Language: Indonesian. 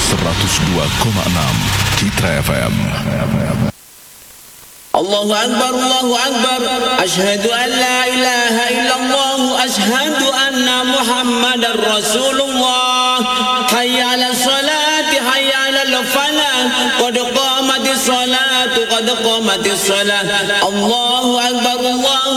102,6 Citra FM. Allahu Akbar, Allahu Akbar. Asyhadu an la ilaha illallah, asyhadu anna Muhammadar Rasulullah. Hayya 'alas salati, hayya 'alal falah. Qad qamatis salatu, qad qamatis salah. Allahu Akbar, Allahu